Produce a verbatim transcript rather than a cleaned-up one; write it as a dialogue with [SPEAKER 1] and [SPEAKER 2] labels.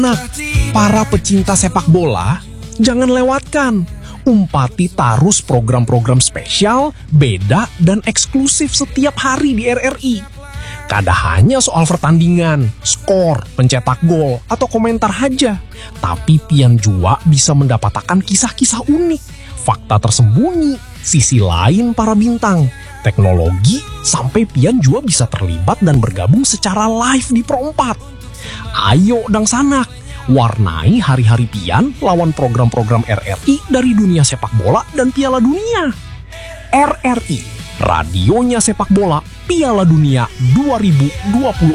[SPEAKER 1] Nah, para pecinta sepak bola, jangan lewatkan Umpati Tarus program-program spesial, beda, dan eksklusif setiap hari di R R I. Kada hanya soal pertandingan, skor, pencetak gol, atau komentar aja, tapi pian juga bisa mendapatkan kisah-kisah unik, fakta tersembunyi, sisi lain para bintang, teknologi, sampai pian juga bisa terlibat dan bergabung secara live di Pro empat. Ayo dang sanak, warnai hari-hari pian lawan program-program R R I dari dunia sepak bola dan Piala Dunia. R R I, radionya sepak bola Piala Dunia dua ribu dua puluh